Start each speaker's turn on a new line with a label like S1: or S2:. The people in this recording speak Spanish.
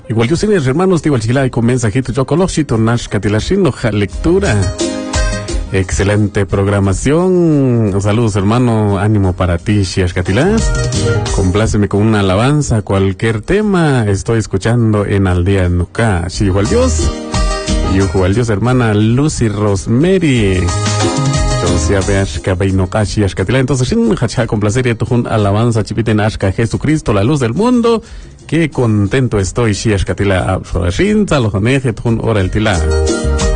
S1: Igual yo soy hermanos, igual chila y con mensajito yo colosito nash catilashino lectura. Excelente programación. Saludos, hermano. Ánimo para ti, Shiash Catilás. Compláceme con una alabanza, cualquier tema. Estoy escuchando en Aldea Nuca. Igual Dios. Igual Dios, hermana Lucy Rosemary. Entonces, sin complacer y tujun alabanza chipiten ashka Jesucristo, la luz del mundo. Qué contento estoy, Shiash Catila. Ora el tila.